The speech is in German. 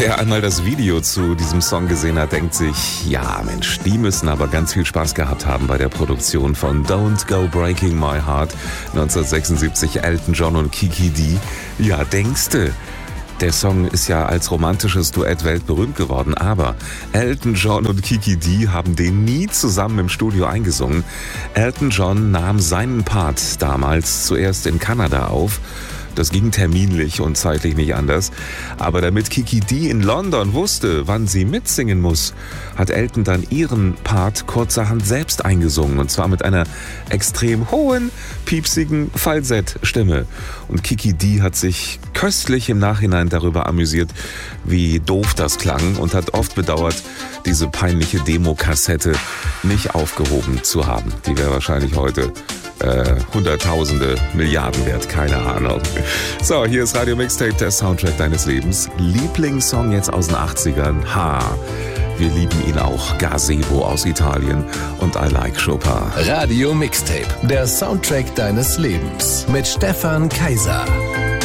Wer einmal das Video zu diesem Song gesehen hat, denkt sich, ja Mensch, die müssen aber ganz viel Spaß gehabt haben bei der Produktion von Don't Go Breaking My Heart 1976, Elton John und Kiki Dee. Ja, denkste. Der Song ist ja als romantisches Duett weltberühmt geworden, aber Elton John und Kiki Dee haben den nie zusammen im Studio eingesungen. Elton John nahm seinen Part damals zuerst in Kanada auf. Das ging terminlich und zeitlich nicht anders. Aber damit Kiki Dee in London wusste, wann sie mitsingen muss, hat Elton dann ihren Part kurzerhand selbst eingesungen. Und zwar mit einer extrem hohen, piepsigen Falsettstimme. Und Kiki Dee hat sich köstlich im Nachhinein darüber amüsiert, wie doof das klang und hat oft bedauert, diese peinliche Demokassette nicht aufgehoben zu haben. Die wäre wahrscheinlich heute Hunderttausende, Milliarden wert, keine Ahnung. So, hier ist Radio Mixtape, der Soundtrack deines Lebens. Lieblingssong jetzt aus den 80ern. Wir lieben ihn auch. Gazebo aus Italien und I Like Chopin. Radio Mixtape, der Soundtrack deines Lebens. Mit Stefan Kaiser.